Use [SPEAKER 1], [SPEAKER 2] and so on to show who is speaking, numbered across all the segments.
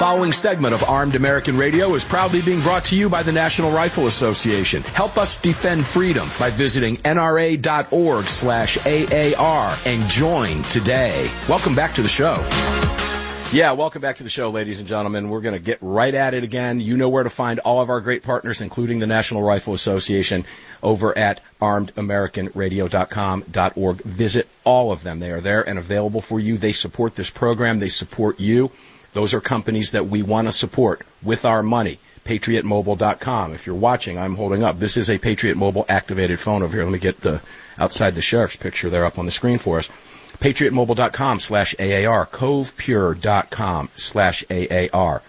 [SPEAKER 1] following segment of Armed American Radio is proudly being brought to you by the National Rifle Association. Help us defend freedom by visiting nra.org/AAR and join today. Welcome back to the show. Yeah, welcome back to the show, ladies and gentlemen. We're going to get right at it again. You know where to find all of our great partners, including the National Rifle Association, over at armedamericanradio.com.org. Visit all of them. They are there and available for you. They support this program. They support you. Those are companies that we want to support with our money. PatriotMobile.com. If you're watching, I'm holding up. This is a Patriot Mobile activated phone over here. Let me get the outside the sheriff's picture there up on the screen for us. PatriotMobile.com/AAR, CovePure.com/AAR,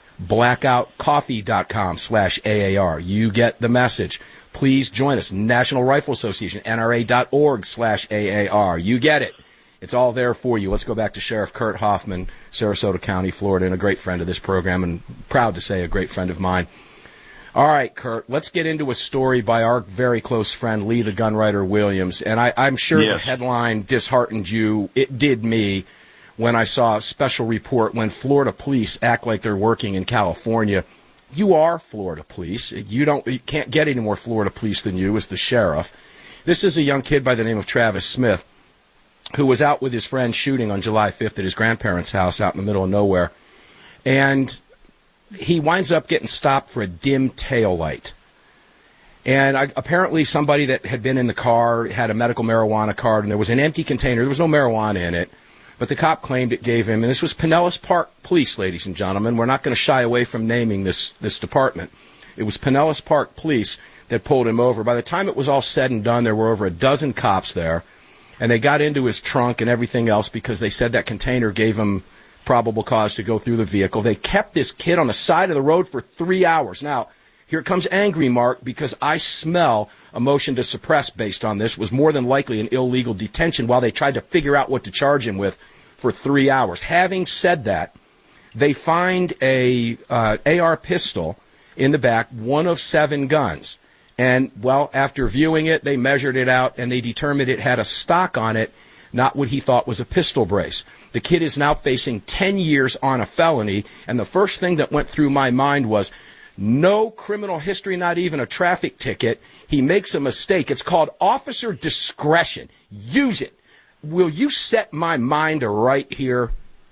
[SPEAKER 1] BlackoutCoffee.com/AAR. You get the message. Please join us. National Rifle Association, NRA.org/AAR. You get it. It's all there for you. Let's go back to Sheriff Kurt Hoffman, Sarasota County, Florida, and a great friend of this program, and proud to say a great friend of mine. All right, Kurt, let's get into a story by our very close friend, Lee the Gunwriter Williams. And I'm sure The headline disheartened you. It did me when I saw a special report when Florida police act like they're working in California. You are Florida police. You can't get any more Florida police than you as the sheriff. This is a young kid by the name of Travis Smith who was out with his friend shooting on July 5th at his grandparents' house out in the middle of nowhere. And he winds up getting stopped for a dim tail light. And apparently somebody that had been in the car had a medical marijuana card, and there was an empty container. There was no marijuana in it, but the cop claimed it gave him, and this was Pinellas Park Police, ladies and gentlemen. We're not going to shy away from naming this department. It was Pinellas Park Police that pulled him over. By the time it was all said and done, there were over a dozen cops there, and they got into his trunk and everything else because they said that container gave him probable cause to go through the vehicle. They kept this kid on the side of the road for 3 hours. Now, here comes angry Mark, because I smell a motion to suppress based on this. Was more than likely an illegal detention while they tried to figure out what to charge him with for 3 hours. Having said that, they find a AR pistol in the back, one of 7 guns. And, well, after viewing it, they measured it out, and they determined it had a stock on it, not what he thought was a pistol brace. The kid is now facing 10 years on a felony, and the first thing that went through my mind was, no criminal history, not even a traffic ticket. He makes a mistake. It's called officer discretion. Use it. Will you set my mind right here?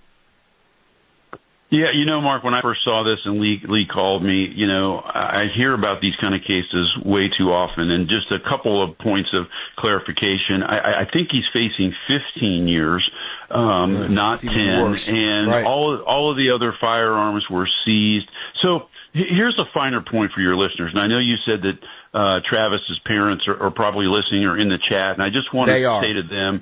[SPEAKER 2] Yeah, Mark, when I first saw this and Lee called me, I hear about these kind of cases way too often. And just a couple of points of clarification. I think he's facing 15 years, not 10. Worse. And right. all of the other firearms were seized. So here's a finer point for your listeners. And I know you said that Travis's parents are probably listening or in the chat. And I just want to say to them,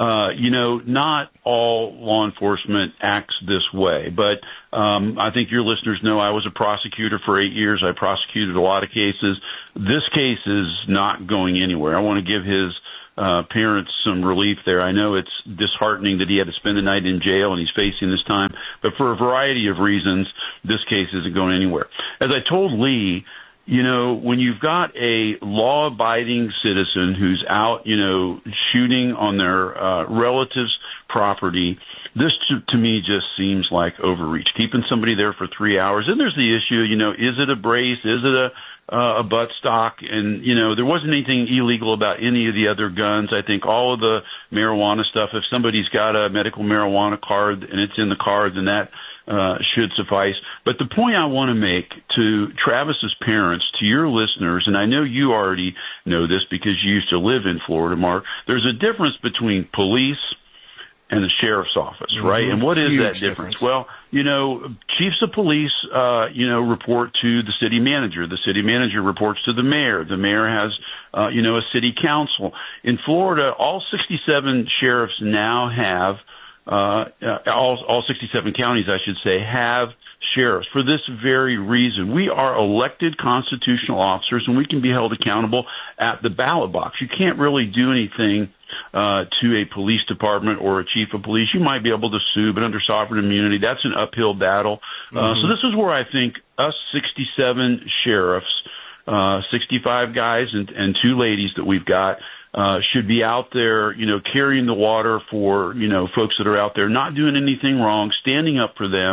[SPEAKER 2] not all law enforcement acts this way, but I think your listeners know I was a prosecutor for 8 years. I prosecuted a lot of cases. This case is not going anywhere. I want to give his parents some relief there. I know it's disheartening that he had to spend the night in jail and he's facing this time, but for a variety of reasons, this case isn't going anywhere. As I told Lee, when you've got a law-abiding citizen who's out, shooting on their relatives' property, this to me just seems like overreach. Keeping somebody there for 3 hours. And there's the issue, is it a brace? Is it a butt stock? And, there wasn't anything illegal about any of the other guns. I think all of the marijuana stuff, if somebody's got a medical marijuana card and it's in the car, then that should suffice. But the point I want to make to Travis's parents, to your listeners, and I know you already know this because you used to live in Florida, Mark, there's a difference between police and the sheriff's office, right? And what is that difference? Well, chiefs of police, report to the city manager. The city manager reports to the mayor. The mayor has, a city council. In Florida, all 67 sheriffs now have all 67 counties, I should say, have sheriffs for this very reason. We are elected constitutional officers, and we can be held accountable at the ballot box. You can't really do anything to a police department or a chief of police. You might be able to sue, but under sovereign immunity, that's an uphill battle. So this is where I think us 67 sheriffs, 65 guys and 2 ladies that we've got, should be out there, carrying the water for, folks that are out there not doing anything wrong, standing up for them,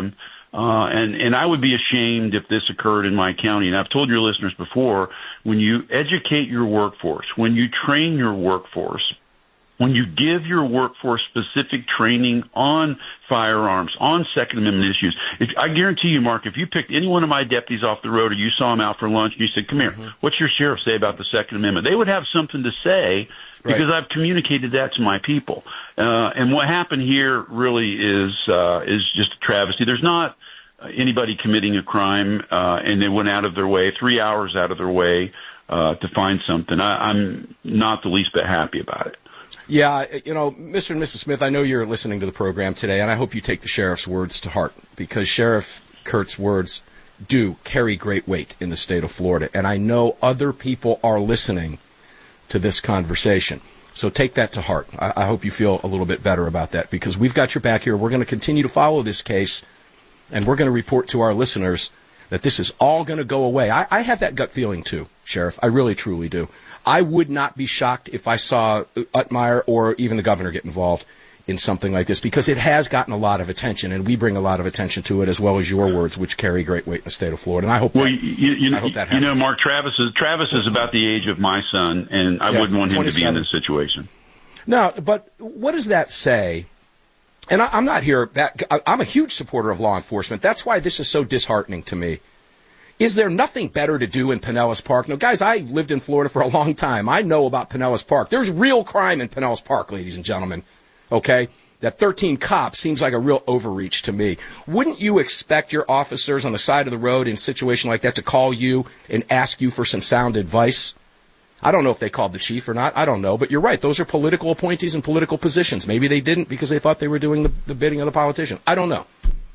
[SPEAKER 2] And I would be ashamed if this occurred in my county. And I've told your listeners before, when you educate your workforce, when you train your workforce, when you give your workforce specific training on firearms, on Second Amendment issues, I guarantee you, Mark, if you picked any one of my deputies off the road or you saw them out for lunch and you said, come here, what's your sheriff say about the Second Amendment? They would have something to say because I've communicated that to my people. And what happened here really is just a travesty. There's not anybody committing a crime, and they went out of their way, 3 hours out of their way, to find something. I'm not the least bit happy about it.
[SPEAKER 1] Yeah, Mr. and Mrs. Smith, I know you're listening to the program today, and I hope you take the sheriff's words to heart, because Sheriff Kurt's words do carry great weight in the state of Florida, and I know other people are listening to this conversation. So take that to heart. I hope you feel a little bit better about that, because we've got your back here. We're going to continue to follow this case, and we're going to report to our listeners that this is all going to go away. I have that gut feeling, too, Sheriff. I really, truly do. I would not be shocked if I saw Utmeyer or even the governor get involved in something like this, because it has gotten a lot of attention, and we bring a lot of attention to it, as well as your words, which carry great weight in the state of Florida. And I hope I hope that happens.
[SPEAKER 2] Mark, Travis is about the age of my son, and I wouldn't want him to be in this situation.
[SPEAKER 1] No, but what does that say? And I'm not here. I'm a huge supporter of law enforcement. That's why this is so disheartening to me. Is there nothing better to do in Pinellas Park? Now, guys, I lived in Florida for a long time. I know about Pinellas Park. There's real crime in Pinellas Park, ladies and gentlemen. Okay? That 13 cops seems like a real overreach to me. Wouldn't you expect your officers on the side of the road in a situation like that to call you and ask you for some sound advice? I don't know if they called the chief or not. I don't know. But you're right. Those are political appointees and political positions. Maybe they didn't because they thought they were doing the bidding of the politician. I don't know.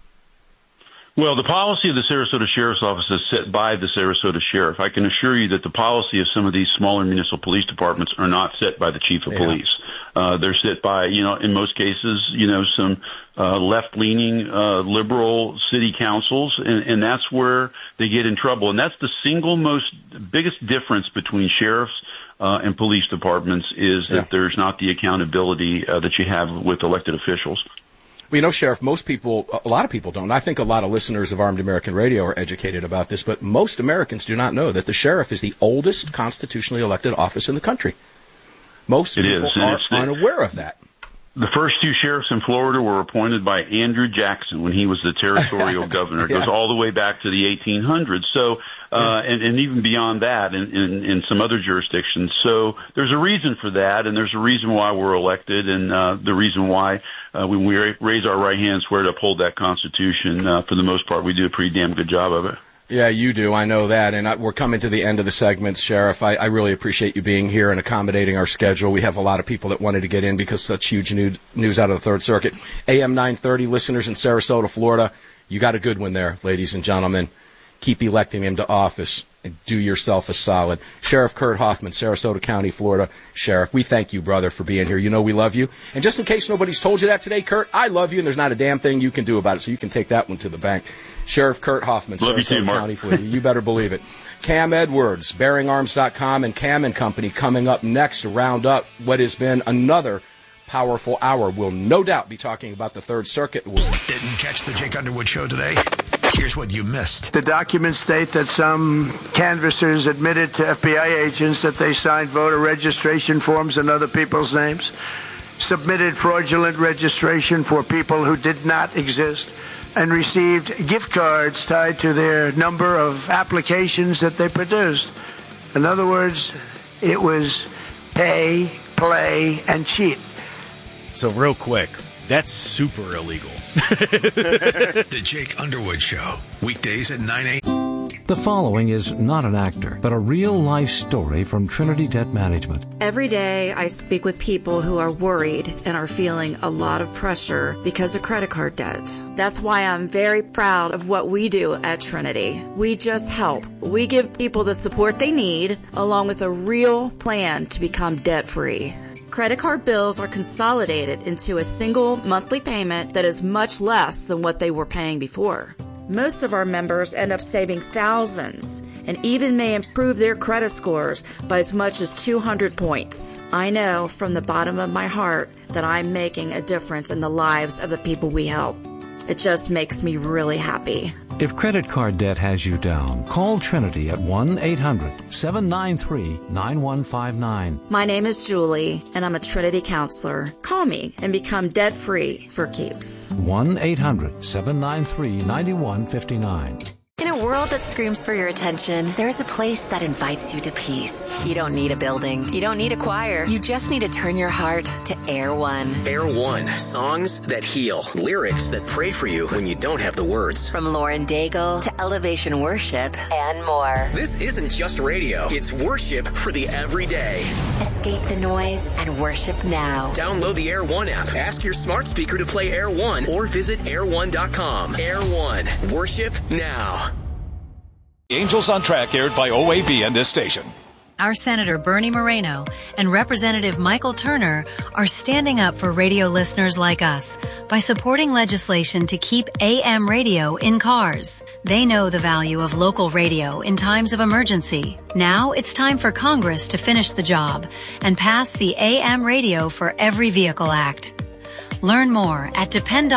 [SPEAKER 2] Well, the policy of the Sarasota Sheriff's Office is set by the Sarasota Sheriff. I can assure you that the policy of some of these smaller municipal police departments are not set by the chief of police. They're set by, in most cases, some left-leaning liberal city councils, and that's where they get in trouble. And that's the single biggest difference between sheriffs and police departments is that there's not the accountability that you have with elected officials.
[SPEAKER 1] Well, Sheriff, a lot of people don't. I think a lot of listeners of Armed American Radio are educated about this, but most Americans do not know that the sheriff is the oldest constitutionally elected office in the country. Most people are unaware of that.
[SPEAKER 2] The first two sheriffs in Florida were appointed by Andrew Jackson when he was the territorial governor. It goes all the way back to the 1800s. So, and even beyond that in some other jurisdictions. So there's a reason for that, and there's a reason why we're elected, and the reason why when we raise our right hand, swear to uphold that Constitution, for the most part, we do a pretty damn good job of it.
[SPEAKER 1] Yeah, you do. I know that. And we're coming to the end of the segments, Sheriff. I really appreciate you being here and accommodating our schedule. We have a lot of people that wanted to get in because such huge news out of the Third Circuit. AM 930 listeners in Sarasota, Florida, you got a good one there, ladies and gentlemen. Keep electing him to office and do yourself a solid. Sheriff Kurt Hoffman, Sarasota County, Florida. Sheriff, we thank you, brother, for being here. You know we love you. And just in case nobody's told you that today, Kurt, I love you, and there's not a damn thing you can do about it, so you can take that one to the bank. Sheriff Kurt Hoffman, Sarasota County, Florida. You better believe it. Cam Edwards, BearingArms.com, and Cam & Company coming up next to round up what has been another powerful hour. We'll no doubt be talking about the Third Circuit.
[SPEAKER 3] Didn't catch the Jake Underwood Show today? Here's what you missed.
[SPEAKER 4] The documents state that some canvassers admitted to FBI agents that they signed voter registration forms in other people's names, submitted fraudulent registration for people who did not exist, and received gift cards tied to their number of applications that they produced. In other words, it was pay, play, and cheat.
[SPEAKER 5] So real quick, that's super illegal.
[SPEAKER 3] The Jake Underwood Show, weekdays at 9 a.m.
[SPEAKER 6] The following is not an actor, but a real-life story from Trinity Debt Management.
[SPEAKER 7] Every day I speak with people who are worried and are feeling a lot of pressure because of credit card debt. That's why I'm very proud of what we do at Trinity. We just help. We give people the support they need, along with a real plan to become debt-free. Credit card bills are consolidated into a single monthly payment that is much less than what they were paying before. Most of our members end up saving thousands and even may improve their credit scores by as much as 200 points. I know from the bottom of my heart that I'm making a difference in the lives of the people we help. It just makes me really happy.
[SPEAKER 6] If credit card debt has you down, call Trinity at 1-800-793-9159.
[SPEAKER 7] My name is Julie, and I'm a Trinity counselor. Call me and become debt-free for keeps.
[SPEAKER 6] 1-800-793-9159.
[SPEAKER 8] In a world that screams for your attention, there's a place that invites you to peace. You don't need a building. You don't need a choir. You just need to turn your heart to Air One.
[SPEAKER 9] Air One. Songs that heal. Lyrics that pray for you when you don't have the words.
[SPEAKER 8] From Lauren Daigle to Elevation Worship and more.
[SPEAKER 9] This isn't just radio. It's worship for the everyday.
[SPEAKER 8] Escape the noise and worship now.
[SPEAKER 9] Download the Air One app. Ask your smart speaker to play Air One or visit air1.com. Air One. Worship now.
[SPEAKER 10] Angels on Track aired by OAB and this station.
[SPEAKER 11] Our Senator Bernie Moreno and Representative Michael Turner are standing up for radio listeners like us by supporting legislation to keep AM radio in cars. They know the value of local radio in times of emergency. Now it's time for Congress to finish the job and pass the AM Radio for Every Vehicle Act. Learn more at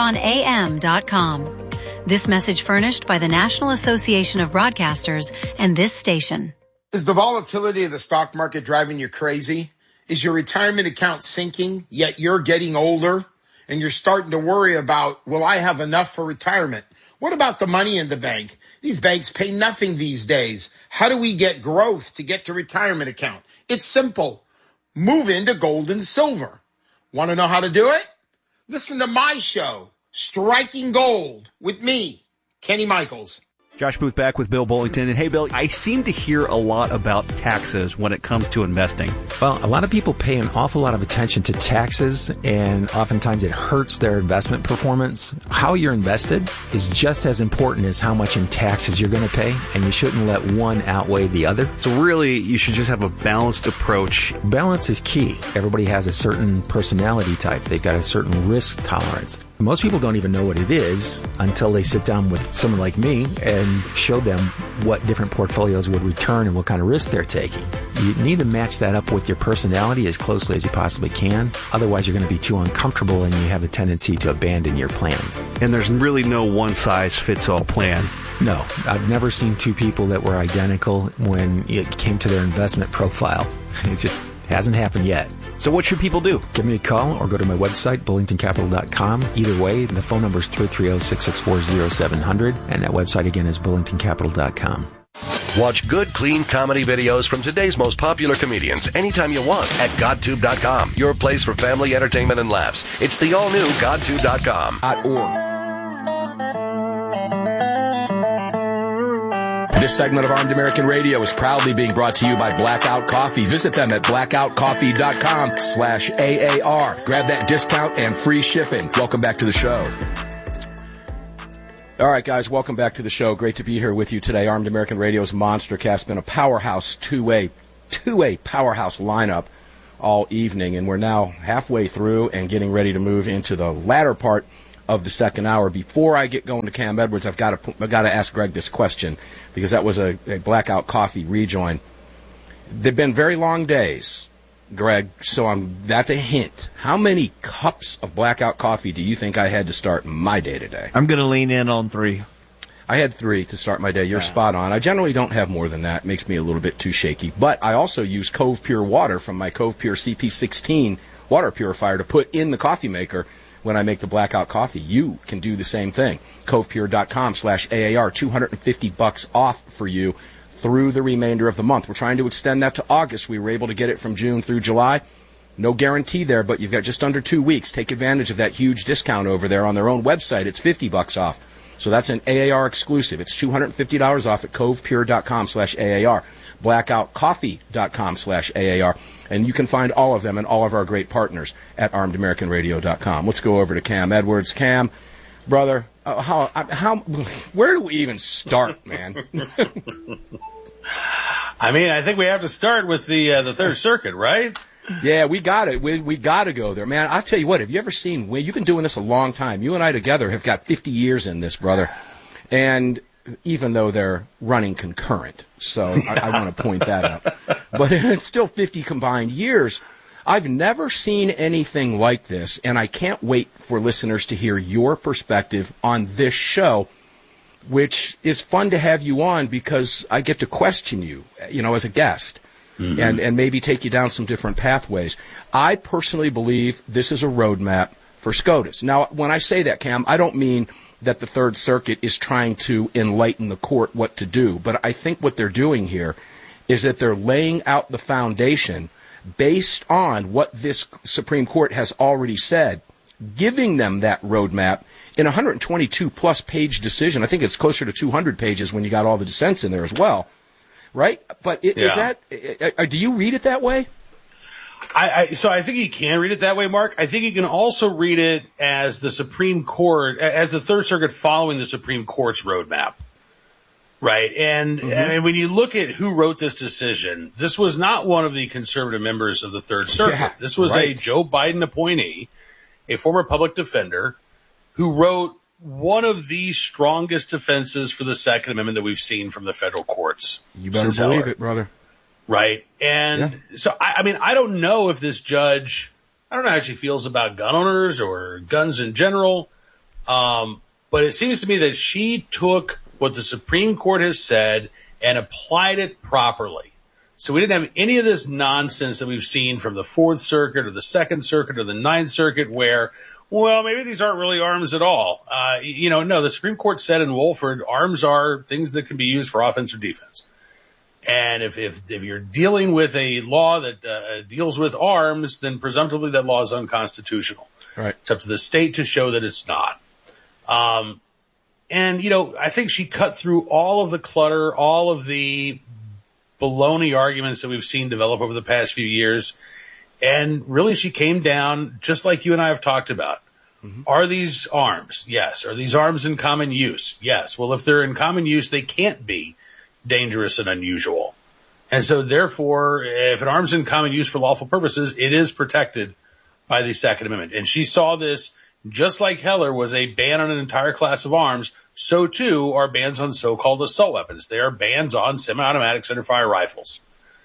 [SPEAKER 11] dependonam.com. This message furnished by the National Association of Broadcasters and this station.
[SPEAKER 12] Is the volatility of the stock market driving you crazy? Is your retirement account sinking, yet you're getting older and you're starting to worry about, will I have enough for retirement? What about the money in the bank? These banks pay nothing these days. How do we get growth to get to retirement account? It's simple. Move into gold and silver. Want to know how to do it? Listen to my show, Striking Gold, with me, Kenny Michaels.
[SPEAKER 13] Josh Booth back with Bill Bullington. And hey, Bill, I seem to hear a lot about taxes when it comes to investing.
[SPEAKER 14] Well, a lot of people pay an awful lot of attention to taxes, and oftentimes it hurts their investment performance. How you're invested is just as important as how much in taxes you're going to pay, and you shouldn't let one outweigh the other.
[SPEAKER 13] So really, you should just have a balanced approach.
[SPEAKER 14] Balance is key. Everybody has a certain personality type. They've got a certain risk tolerance. Most people don't even know what it is until they sit down with someone like me and show them what different portfolios would return and what kind of risk they're taking. You need to match that up with your personality as closely as you possibly can. Otherwise, you're going to be too uncomfortable and you have a tendency to abandon your plans.
[SPEAKER 13] And there's really no one-size-fits-all plan.
[SPEAKER 14] No, I've never seen two people that were identical when it came to their investment profile. It just hasn't happened yet.
[SPEAKER 13] So what should people do?
[SPEAKER 14] Give me a call or go to my website, bullingtoncapital.com. Either way, the phone number is 330-664-0700, and that website again is bullingtoncapital.com.
[SPEAKER 15] Watch good, clean comedy videos from today's most popular comedians anytime you want at GodTube.com, your place for family entertainment and laughs. It's the all-new GodTube.com.
[SPEAKER 1] This segment of Armed American Radio is proudly being brought to you by Blackout Coffee. Visit them at blackoutcoffee.com/AAR. Grab that discount and free shipping. Welcome back to the show. All right, guys, welcome back to the show. Great to be here with you today. Armed American Radio's Monstercast been a powerhouse two-way powerhouse lineup all evening, and we're now halfway through and getting ready to move into the latter part of the second hour. Before I get going to Cam Edwards, I've got to ask Greg this question, because that was a Blackout Coffee rejoin. They've been very long days, Greg, so that's a hint. How many cups of Blackout Coffee do you think I had to start my day today?
[SPEAKER 5] I'm going to lean in on 3.
[SPEAKER 1] I had 3 to start my day. You're spot on. I generally don't have more than that. It makes me a little bit too shaky. But I also use Cove Pure water from my Cove Pure CP16 water purifier to put in the coffee maker when I make the Blackout Coffee. You can do the same thing. CovePure.com/AAR, $250 off for you through the remainder of the month. We're trying to extend that to August. We were able to get it from June through July. No guarantee there, but you've got just under 2 weeks. Take advantage of that huge discount over there on their own website. It's $50 off. So that's an AAR exclusive. It's $250 off at CovePure.com/AAR. BlackoutCoffee.com/AAR. And you can find all of them and all of our great partners at ArmedAmericanRadio.com. Let's go over to Cam Edwards. Cam, brother, where do we even start, man?
[SPEAKER 5] I mean, I think we have to start with the Third Circuit, right?
[SPEAKER 1] Yeah, we got it. We got to go there, man. I'll tell you what. Have you ever seen? You've been doing this a long time. You and I together have got 50 years in this, brother. And even though they're running concurrent, so I want to point that out. But it's still 50 combined years. I've never seen anything like this, and I can't wait for listeners to hear your perspective on this show, which is fun to have you on because I get to question you, as a guest. Mm-hmm. And maybe take you down some different pathways. I personally believe this is a roadmap for SCOTUS. Now, when I say that, Cam, I don't mean that the Third Circuit is trying to enlighten the court what to do, but I think what they're doing here is that they're laying out the foundation based on what this Supreme Court has already said, giving them that roadmap in a 122-plus page decision. I think it's closer to 200 pages when you got all the dissents in there as well. Right? But is that, do you read it that way?
[SPEAKER 16] So I think you can read it that way, Mark. I think you can also read it as the Supreme Court, as the Third Circuit following the Supreme Court's roadmap. Right? And, and when you look at who wrote this decision, this was not one of the conservative members of the Third Circuit.
[SPEAKER 1] Yeah,
[SPEAKER 16] this was a Joe Biden appointee, a former public defender, who wrote one of the strongest defenses for the Second Amendment that we've seen from the federal courts.
[SPEAKER 1] You better believe it, brother.
[SPEAKER 16] Right. And so, I don't know if this judge, I don't know how she feels about gun owners or guns in general. But it seems to me that she took what the Supreme Court has said and applied it properly. So we didn't have any of this nonsense that we've seen from the Fourth Circuit or the Second Circuit or the Ninth Circuit where, well, maybe these aren't really arms at all. No, the Supreme Court said in Wolford, arms are things that can be used for offense or defense. And if you're dealing with a law that deals with arms, then presumptively that law is unconstitutional.
[SPEAKER 1] Right.
[SPEAKER 16] It's up to the state to show that it's not. I think she cut through all of the clutter, all of the baloney arguments that we've seen develop over the past few years. And really, she came down just like you and I have talked about. Mm-hmm. Are these arms? Yes. Are these arms in common use? Yes. Well, if they're in common use, they can't be dangerous and unusual. And so, therefore, if an arm's in common use for lawful purposes, it is protected by the Second Amendment. And she saw this, just like Heller was a ban on an entire class of arms, so too are bans on so-called assault weapons. They are bans on semi-automatic centerfire rifles.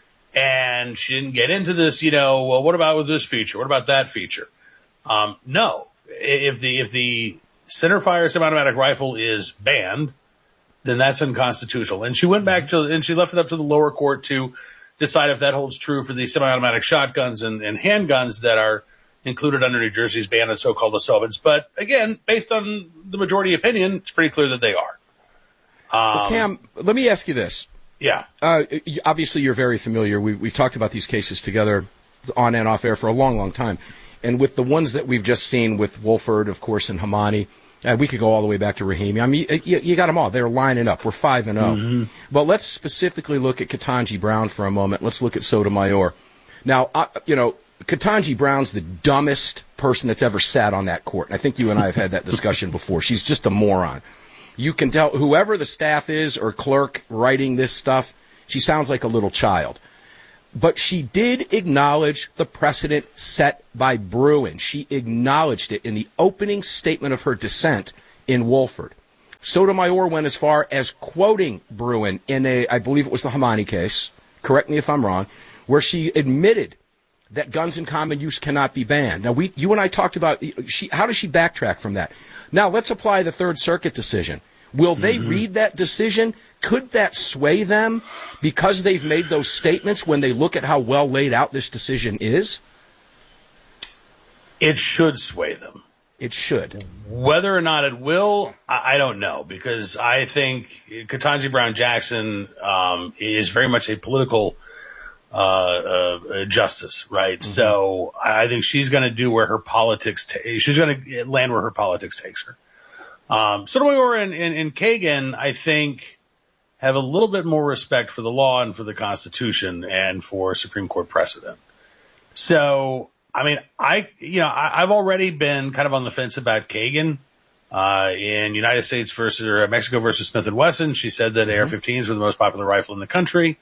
[SPEAKER 16] And she didn't get into this, well, what about with this feature? What about that feature? No. If the centerfire semi-automatic rifle is banned, then that's unconstitutional. And she went back and she left it up to the lower court to decide if that holds true for the semi-automatic shotguns and handguns that are included under New Jersey's ban on so-called assault weapons. But again, based on the majority opinion, it's pretty clear that they are.
[SPEAKER 1] Well, Cam, let me ask you this.
[SPEAKER 16] Yeah.
[SPEAKER 1] Obviously, you're very familiar. We've talked about these cases together on and off air for a long, long time. And with the ones that we've just seen with Wolford, of course, and Hamani, we could go all the way back to Rahimi. I mean, you got them all. They're lining up. We're 5-0. Mm-hmm. But let's specifically look at Ketanji Brown for a moment. Let's look at Sotomayor. Now, Ketanji Brown's the dumbest person that's ever sat on that court. I think you and I have had that discussion before. She's just a moron. You can tell whoever the staff is or clerk writing this stuff, she sounds like a little child. But she did acknowledge the precedent set by Bruen. She acknowledged it in the opening statement of her dissent in Wolford. Sotomayor went as far as quoting Bruen in I believe it was the Hamani case, correct me if I'm wrong, where she admitted that guns in common use cannot be banned. Now, you and I talked about how does she backtrack from that? Now, let's apply the Third Circuit decision. Will they read that decision? Could that sway them because they've made those statements when they look at how well laid out this decision is?
[SPEAKER 16] It should sway them.
[SPEAKER 1] It should.
[SPEAKER 16] Whether or not it will, I don't know, because I think Ketanji Brown Jackson is very much a political justice, right? Mm-hmm. So I think she's going to do where her politics, she's going to land where her politics takes her. Sotomayor and Kagan, I think, have a little bit more respect for the law and for the Constitution and for Supreme Court precedent. So, I mean, I've already been kind of on the fence about Kagan. In United States versus Mexico versus Smith & Wesson, she said that AR-15s were the most popular rifle in the country.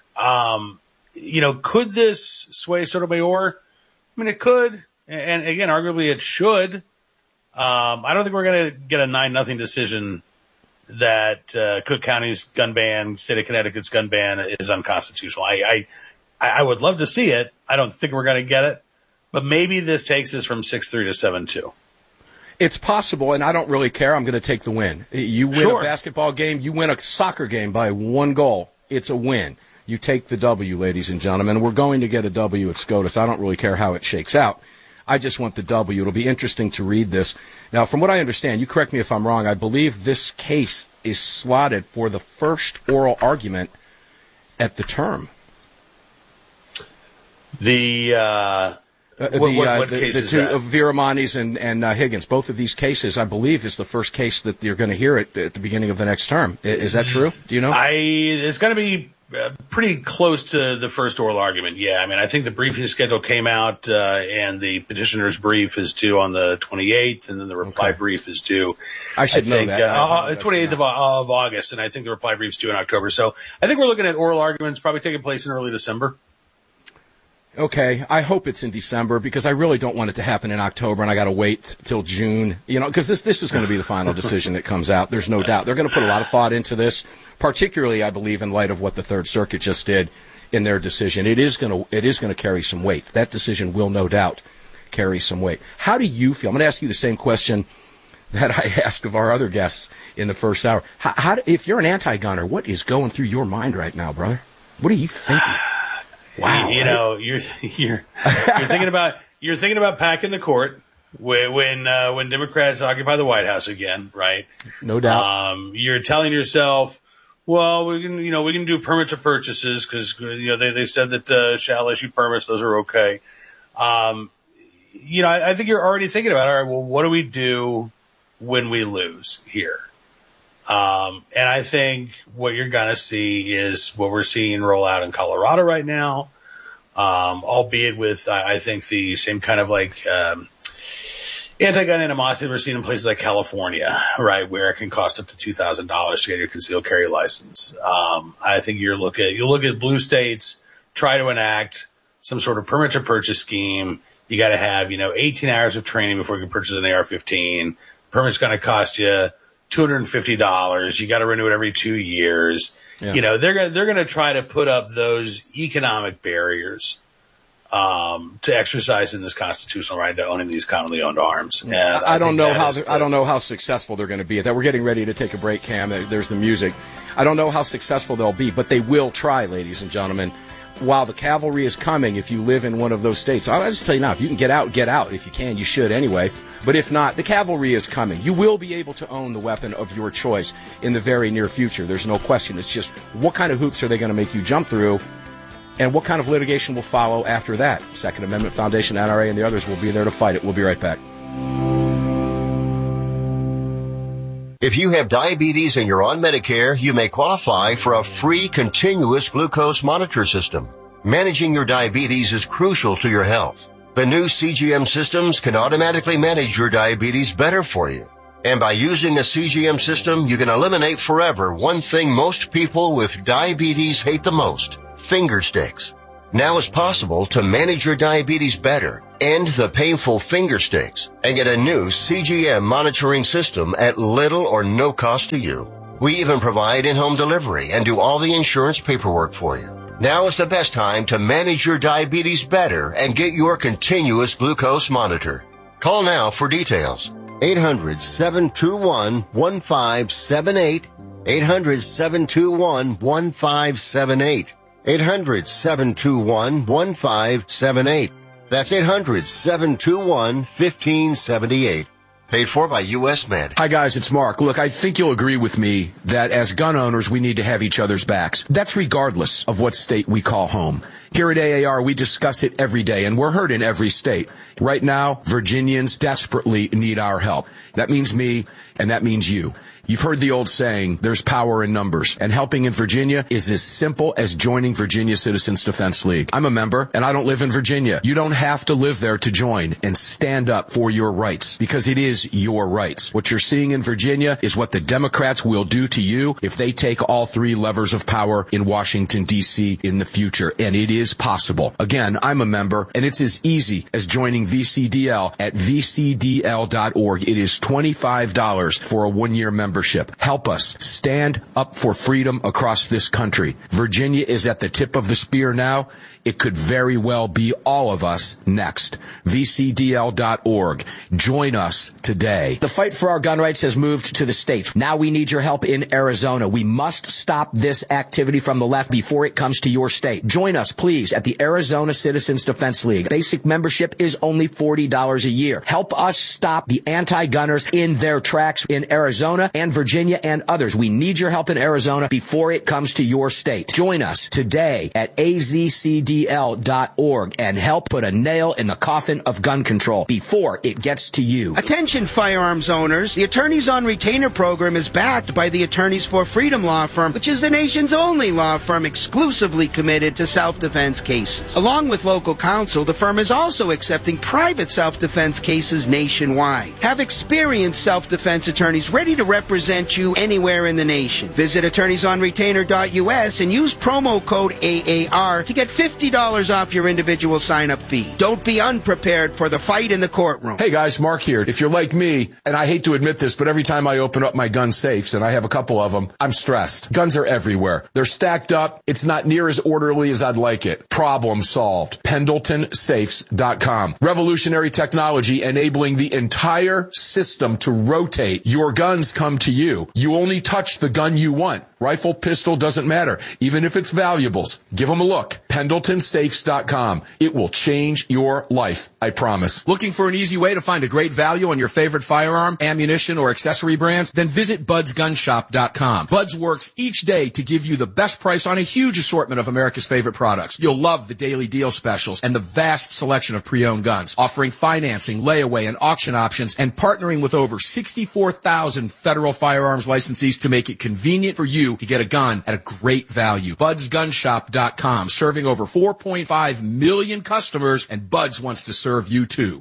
[SPEAKER 16] Could this sway Sotomayor? I mean, it could. And again, arguably it should. I don't think we're going to get a 9-0 decision that Cook County's gun ban, state of Connecticut's gun ban is unconstitutional. I would love to see it. I don't think we're going to get it. But maybe this takes us from 6-3 to 7-2.
[SPEAKER 1] It's possible, and I don't really care. I'm going to take the win. You win a basketball game, you win a soccer game by 1 goal. It's a win. You take the W, ladies and gentlemen. We're going to get a W at SCOTUS. I don't really care how it shakes out. I just want the W. It'll be interesting to read this. Now, from what I understand, you correct me if I'm wrong, I believe this case is slotted for the first oral argument at the term.
[SPEAKER 16] What case is that?
[SPEAKER 1] Of Viramanis and Higgins. Both of these cases, I believe, is the first case that you're going to hear at the beginning of the next term. Is that true? Do you know?
[SPEAKER 16] It's going to be pretty close to the first oral argument. Yeah, I mean, I think the briefing schedule came out, and the petitioner's brief is due on the 28th, and then the reply brief is due.
[SPEAKER 1] I should know that.
[SPEAKER 16] 28th of August, and I think the reply brief is due in October. So I think we're looking at oral arguments probably taking place in early December.
[SPEAKER 1] Okay, I hope it's in December because I really don't want it to happen in October and I got to wait till June, because this is going to be the final decision that comes out. There's no doubt. They're going to put a lot of thought into this, particularly, I believe, in light of what the Third Circuit just did in their decision. It is going to carry some weight. That decision will no doubt carry some weight. How do you feel? I'm going to ask you the same question that I asked of our other guests in the first hour. If you're an anti-gunner, what is going through your mind right now, brother? What are you thinking?
[SPEAKER 16] Wow, you're thinking about packing the court when Democrats occupy the White House again, right?
[SPEAKER 1] No doubt.
[SPEAKER 16] You're telling yourself, well, we can do permit to purchases because they said that shall issue permits, those are okay. I think you're already thinking about, all right, well, what do we do when we lose here? And I think what you're going to see is what we're seeing roll out in Colorado right now, albeit with, I think, the same kind of anti-gun animosity we're seeing in places like California, right, where it can cost up to $2,000 to get your concealed carry license. I think you look at blue states, try to enact some sort of permit to purchase scheme. You got to have, 18 hours of training before you can purchase an AR-15. Permit's going to cost you $250. You got to renew it every 2 years. Yeah. They're going to try to put up those economic barriers to exercising this constitutional right to owning these commonly owned arms. And
[SPEAKER 1] I don't know how successful they're going to be at that. We're getting ready to take a break, Cam. There's the music. I don't know how successful they'll be, but they will try, ladies and gentlemen. While the cavalry is coming, if you live in one of those states, I'll just tell you now, if you can get out, get out. If you can, you should anyway. But if not, the cavalry is coming. You will be able to own the weapon of your choice in the very near future. There's no question. It's just what kind of hoops are they going to make you jump through, and what kind of litigation will follow after that? Second Amendment Foundation, NRA, and the others will be there to fight it. We'll be right back.
[SPEAKER 17] If you have diabetes and you're on Medicare, you may qualify for a free continuous glucose monitor system. Managing your diabetes is crucial to your health. The new CGM systems can automatically manage your diabetes better for you. And by using a CGM system, you can eliminate forever one thing most people with diabetes hate the most: finger sticks. Now it's possible to manage your diabetes better, end the painful finger sticks, and get a new CGM monitoring system at little or no cost to you. We even provide in-home delivery and do all the insurance paperwork for you. Now is the best time to manage your diabetes better and get your continuous glucose monitor. Call now for details. 800-721-1578. 800-721-1578. 800-721-1578. That's 800-721-1578. Paid for by U.S. Med.
[SPEAKER 1] Hi, guys, it's Mark. Look, I think you'll agree with me that as gun owners, we need to have each other's backs. That's regardless of what state we call home. Here at AAR, we discuss it every day, and we're heard in every state. Right now, Virginians desperately need our help. That means me, and that means you. You've heard the old saying, there's power in numbers, and helping in Virginia is as simple as joining Virginia Citizens Defense League. I'm a member, and I don't live in Virginia. You don't have to live there to join and stand up for your rights, because it is your rights. What you're seeing in Virginia is what the Democrats will do to you if they take all three levers of power in Washington, D.C. in the future, and it is possible. Again, I'm a member, and it's as easy as joining VCDL at vcdl.org. It is $25 for a one-year membership. membership. Help us stand up for freedom across this country. Virginia is at the tip of the spear now. It could very well be all of us next. VCDL.org. Join us today. The fight for our gun rights has moved to the states. Now we need your help in Arizona. We must stop this activity from the left before it comes to your state. Join us, please, at the Arizona Citizens Defense League. Basic membership is only $40 a year. Help us stop the anti-gunners in their tracks in Arizona and Virginia and others. We need your help in Arizona before it comes to your state. Join us today at AZCDL.org and help put a nail in the coffin of gun control before it gets to you.
[SPEAKER 18] Attention firearms owners. The Attorneys on Retainer program is backed by the Attorneys for Freedom law firm, which is the nation's only law firm exclusively committed to self-defense cases. Along with local counsel, the firm is also accepting private self-defense cases nationwide. Have experienced self-defense attorneys ready to represent you anywhere in the nation. Visit attorneysonretainer.us and use promo code AAR to get $50 off your individual sign-up fee. Don't be unprepared for the fight in the courtroom.
[SPEAKER 1] Hey guys, Mark here. If you're like me, and I hate to admit this, but every time I open up my gun safes, and I have a couple of them, I'm stressed. Guns are everywhere. They're stacked up. It's not near as orderly as I'd like it. Problem solved. PendletonSafes.com. Revolutionary technology enabling the entire system to rotate. Your guns come to you. You only touch the gun you want. Rifle, pistol, doesn't matter. Even if it's valuables. Give them a look. PendletonSafes.com. It will change your life, I promise. Looking for an easy way to find a great value on your favorite firearm, ammunition, or accessory brands? Then visit BudsGunShop.com. Buds works each day to give you the best price on a huge assortment of America's favorite products. You'll love the daily deal specials and the vast selection of pre-owned guns, offering financing, layaway, and auction options, and partnering with over 64,000 federal firearms licensees to make it convenient for you to get a gun at a great value. BudsGunShop.com, serving over 4.5 million customers, and Buds wants to serve you too.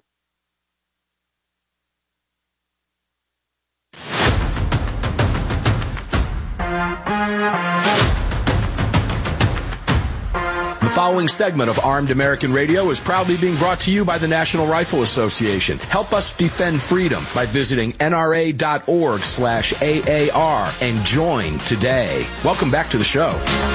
[SPEAKER 1] The following segment of Armed American Radio is proudly being brought to you by the National Rifle Association. Help us defend freedom by visiting nra.org/AAR and join today. Welcome back to the show.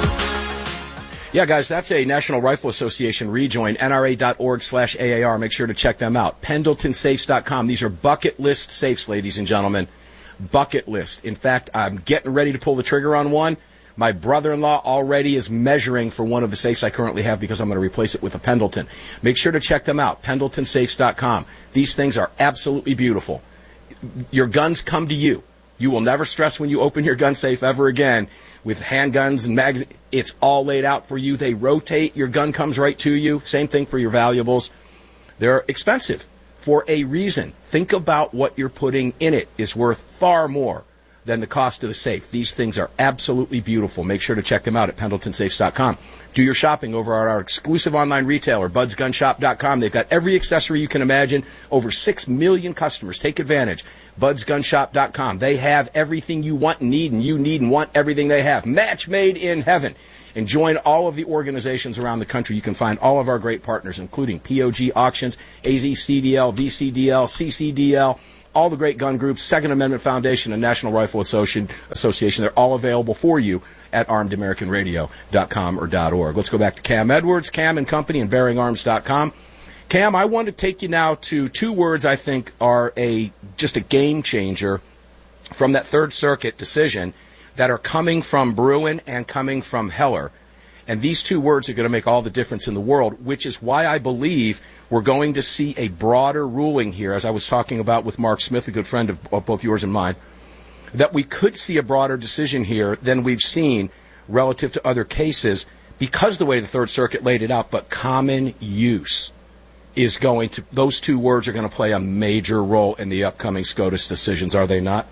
[SPEAKER 1] Yeah, guys, that's a National Rifle Association rejoin, nra.org/AAR. Make sure to check them out. PendletonSafes.com. These are bucket list safes, ladies and gentlemen. Bucket list. In fact, I'm getting ready to pull the trigger on one. My brother-in-law already is measuring for one of the safes I currently have because I'm going to replace it with a Pendleton. Make sure to check them out, PendletonSafes.com. These things are absolutely beautiful. Your guns come to you. You will never stress when you open your gun safe ever again with handguns and magazines. It's all laid out for you. They rotate. Your gun comes right to you. Same thing for your valuables. They're expensive for a reason. Think about what you're putting in it is worth far more than the cost of the safe. These things are absolutely beautiful. Make sure to check them out at PendletonSafes.com. Do your shopping over at our exclusive online retailer, BudsGunShop.com. They've got every accessory you can imagine. Over 6 million customers. Take advantage. BudsGunShop.com. They have everything you want and need, and you need and want everything they have. Match made in heaven. And join all of the organizations around the country. You can find all of our great partners, including POG Auctions, AZCDL, VCDL, CCDL, all the great gun groups, Second Amendment Foundation, and National Rifle Association. They're all available for you at armedamericanradio.com or .org. Let's go back to Cam Edwards, Cam and Company, and BearingArms.com. Cam, I want to take you now to two words I think are just a game changer from that Third Circuit decision that are coming from Bruen and coming from Heller. And these two words are going to make all the difference in the world, which is why I believe we're going to see a broader ruling here, as I was talking about with Mark Smith, a good friend of both yours and mine, that we could see a broader decision here than we've seen relative to other cases because the way the Third Circuit laid it out. But common use is going to, those two words are going to play a major role in the upcoming SCOTUS decisions, are they not?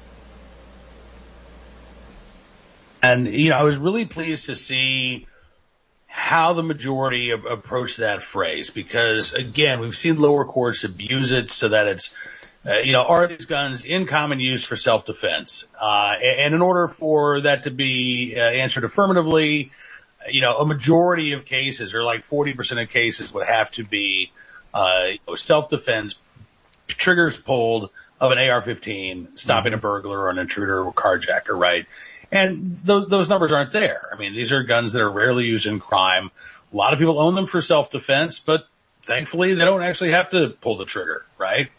[SPEAKER 16] And, I was really pleased to see how the majority approached that phrase, because, again, we've seen lower courts abuse it so that it's, are these guns in common use for self-defense? And in order for that to be answered affirmatively, a majority of cases, or like 40% of cases, would have to be self-defense, triggers pulled, of an AR-15 stopping a burglar or an intruder or carjacker, right? And those numbers aren't there. I mean, these are guns that are rarely used in crime. A lot of people own them for self-defense, but thankfully they don't actually have to pull the trigger, right?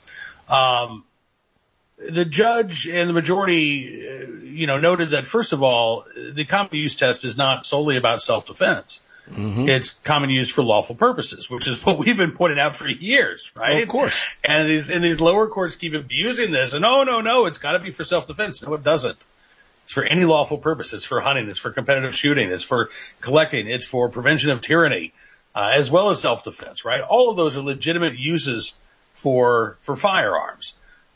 [SPEAKER 16] The judge and the majority, noted that, first of all, the common use test is not solely about self-defense. It's common use for lawful purposes, which is what we've been pointing out for years, right?
[SPEAKER 1] Oh, of course.
[SPEAKER 16] And these lower courts keep abusing this. And no, it's got to be for self-defense. No, it doesn't. It's for any lawful purpose. It's for hunting. It's for competitive shooting. It's for collecting. It's for prevention of tyranny, as well as self-defense, right? All of those are legitimate uses for firearms.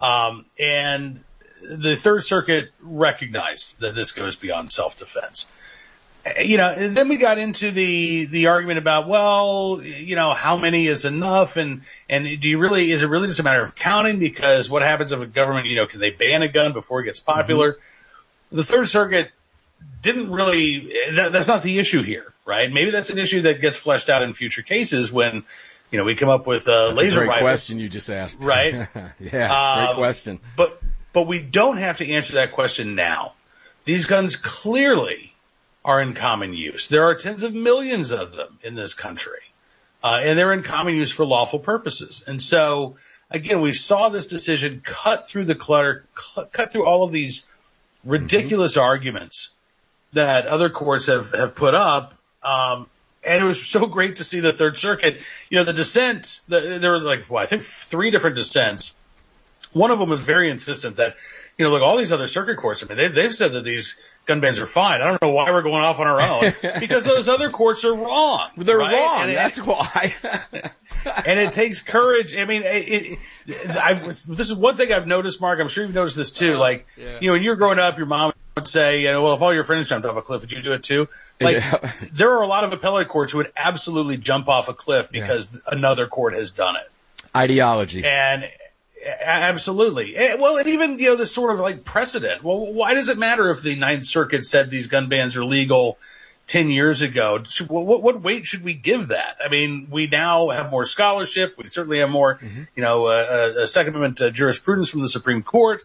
[SPEAKER 16] And the Third Circuit recognized that this goes beyond self-defense. And then we got into the argument about, how many is enough? And is it really just a matter of counting? Because what happens if a government, can they ban a gun before it gets popular? The Third Circuit didn't really, that's not the issue here, right? Maybe that's an issue that gets fleshed out in future cases when, we come up with
[SPEAKER 1] that's
[SPEAKER 16] laser
[SPEAKER 1] a great
[SPEAKER 16] rifles.
[SPEAKER 1] Question you just asked.
[SPEAKER 16] Right?
[SPEAKER 1] Yeah, great question.
[SPEAKER 16] But we don't have to answer that question now. These guns clearly are in common use. There are tens of millions of them in this country. And they're in common use for lawful purposes. And so, again, we saw this decision cut through the clutter, cut through all of these ridiculous arguments that other courts have put up. And it was so great to see the Third Circuit. The dissent, there were I think 3 different dissents. One of them was very insistent that, all these other circuit courts, they've said that these gun bans are fine. I don't know why we're going off on our own, because those other courts are wrong.
[SPEAKER 1] They're
[SPEAKER 16] right?
[SPEAKER 1] wrong. That's why.
[SPEAKER 16] And it takes courage. This is one thing I've noticed, Mark. I'm sure you've noticed this too. When you're growing up, your mom would say, if all your friends jumped off a cliff, would you do it too? There are a lot of appellate courts who would absolutely jump off a cliff because another court has done it.
[SPEAKER 1] Ideology.
[SPEAKER 16] And absolutely. And even, this sort of precedent. Well, why does it matter if the Ninth Circuit said these gun bans are legal 10 years ago? What weight should we give that? We now have more scholarship. We certainly have more, a Second Amendment jurisprudence from the Supreme Court.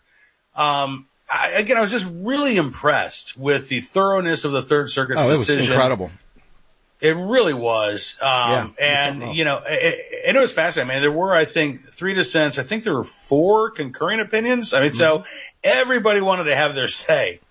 [SPEAKER 16] I was just really impressed with the thoroughness of the Third Circuit's decision.
[SPEAKER 1] It was incredible.
[SPEAKER 16] It really was. And it was fascinating. There were, I think, 3 dissents. I think there were 4 concurring opinions. So everybody wanted to have their say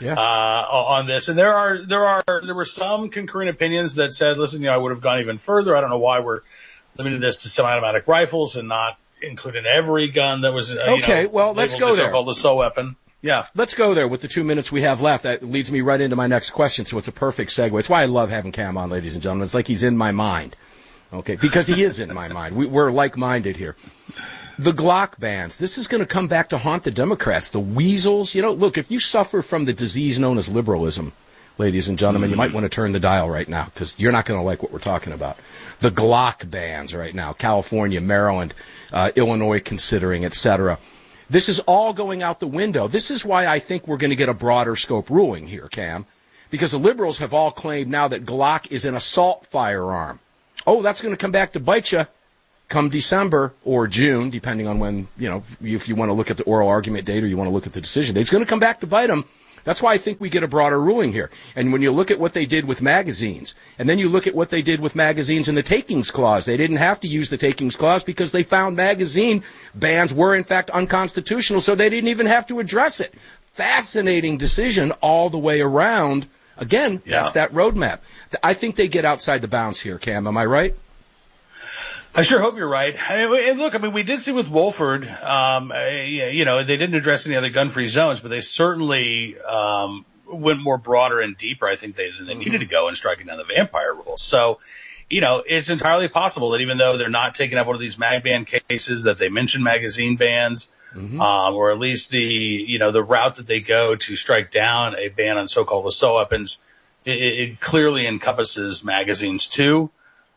[SPEAKER 16] on this. And there were some concurring opinions that said, listen, I would have gone even further. I don't know why we're limiting this to semi-automatic rifles and not including every gun that was,
[SPEAKER 1] let's go there.
[SPEAKER 16] So-called assault weapon. Yeah.
[SPEAKER 1] Let's go there with the 2 minutes we have left. That leads me right into my next question, so it's a perfect segue. It's why I love having Cam on, ladies and gentlemen. It's like he's in my mind. Okay, because he is in my mind. We're like-minded here. The Glock bans. This is going to come back to haunt the Democrats. The weasels. Look, if you suffer from the disease known as liberalism, ladies and gentlemen, you might want to turn the dial right now because you're not going to like what we're talking about. The Glock bans right now. California, Maryland, Illinois considering, etc. This is all going out the window. This is why I think we're going to get a broader scope ruling here, Cam, because the liberals have all claimed now that Glock is an assault firearm. Oh, that's going to come back to bite you come December or June, depending on when, if you want to look at the oral argument date or you want to look at the decision date. It's going to come back to bite them. That's why I think we get a broader ruling here. And when you look at what they did with magazines, and then you look at what they did with magazines in the takings clause, they didn't have to use the takings clause because they found magazine bans were in fact unconstitutional, so they didn't even have to address it. Fascinating decision all the way around. Again, that's that roadmap. I think they get outside the bounds here, Cam. Am I right?
[SPEAKER 16] I sure hope you're right. We did see with Wolford, they didn't address any other gun-free zones, but they certainly went more broader and deeper, I think, than they needed to go in striking down the vampire rules. So, it's entirely possible that even though they're not taking up one of these mag ban cases, that they mention magazine bans, or at least the route that they go to strike down a ban on so-called assault weapons, it clearly encompasses magazines too.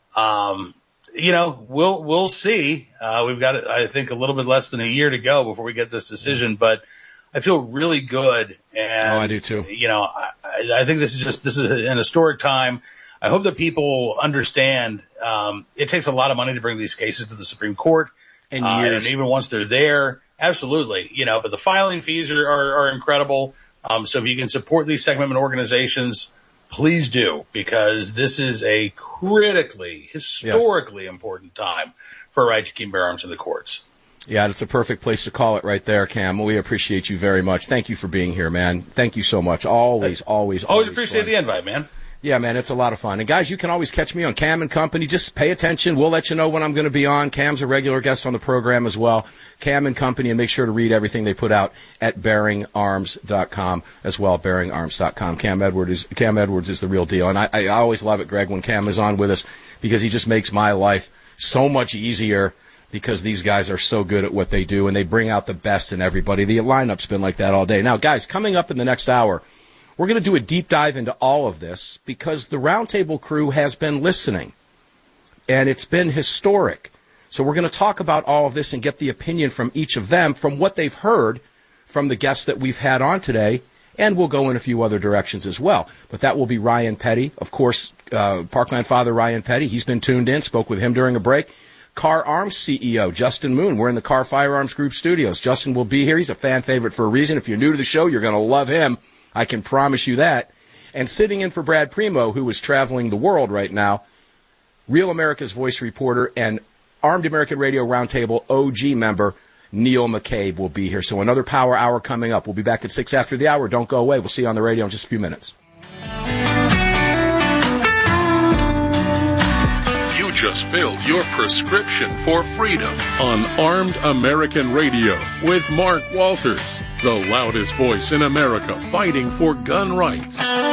[SPEAKER 16] We'll see. We've got, I think, a little bit less than a year to go before we get this decision, but I feel really good. And,
[SPEAKER 1] I do too.
[SPEAKER 16] I think this is an historic time. I hope that people understand, it takes a lot of money to bring these cases to the Supreme Court.
[SPEAKER 1] And years.
[SPEAKER 16] And even once they're there, Absolutely. But the filing fees are incredible. So if you can support these Second Amendment organizations, please do, because this is a historically important time for a right to keep bear arms in the courts.
[SPEAKER 1] Yeah, it's a perfect place to call it right there, Cam. We appreciate you very much. Thank you for being here, man. Thank you so much. Always
[SPEAKER 16] appreciate the invite, man.
[SPEAKER 1] Yeah, man, it's a lot of fun. And guys, you can always catch me on Cam and Company. Just pay attention. We'll let you know when I'm going to be on. Cam's a regular guest on the program as well. Cam and Company, and make sure to read everything they put out at BearingArms.com as well, BearingArms.com. Cam Edwards is the real deal. And I always love it, Greg, when Cam is on with us, because he just makes my life so much easier, because these guys are so good at what they do, and they bring out the best in everybody. The lineup's been like that all day. Now, guys, coming up in the next hour, we're going to do a deep dive into all of this, because the Roundtable crew has been listening, and it's been historic. So we're going to talk about all of this and get the opinion from each of them, from what they've heard from the guests that we've had on today, and we'll go in a few other directions as well. But that will be Ryan Petty, of course, Parkland father Ryan Petty. He's been tuned in, spoke with him during a break. Car Arms CEO Justin Moon. We're in the Car Firearms Group studios. Justin will be here. He's a fan favorite for a reason. If you're new to the show, you're going to love him. I can promise you that. And sitting in for Brad Primo, who is traveling the world right now, Real America's Voice reporter and Armed American Radio Roundtable OG member Neil McCabe will be here. So another power hour coming up. We'll be back at 6 after the hour. Don't go away. We'll see you on the radio in just a few minutes.
[SPEAKER 19] You just filled your prescription for freedom on Armed American Radio with Mark Walters, the loudest voice in America fighting for gun rights.